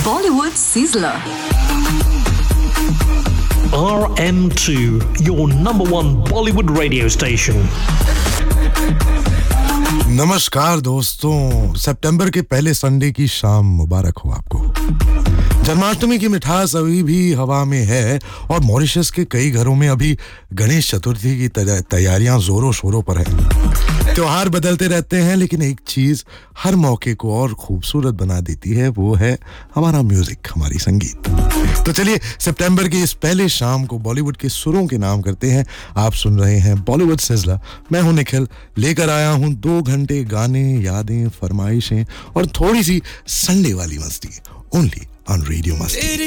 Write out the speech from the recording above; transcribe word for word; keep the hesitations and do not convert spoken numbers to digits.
Bollywood Sizzler. R M two, your number one Bollywood radio station. नमस्कार दोस्तों, सितंबर के पहले संडे की शाम मुबारक हो आपको। जन्माष्टमी की मिठास अभी भी हवा में है और मॉरिशस के कई घरों में अभी गणेश चतुर्थी की तैयारियां जोरों शोरों पर हैं। त्योहार बदलते रहते हैं, लेकिन एक चीज हर मौके को और खूबसूरत बना देती है, वो है हमारा म्यूजिक, हमारी संगीत। तो चलिए सितंबर की इस पहले शाम को बॉलीवुड के सुरों के नाम करते हैं। आप सुन रहे हैं बॉलीवुड सिज़लर। मैं हूं निखिल, लेकर आया हूं दो घंटे गाने, यादें, फरमाइशें और थोड़ी सी संडे वाली मस्ती। Only on radio Masti.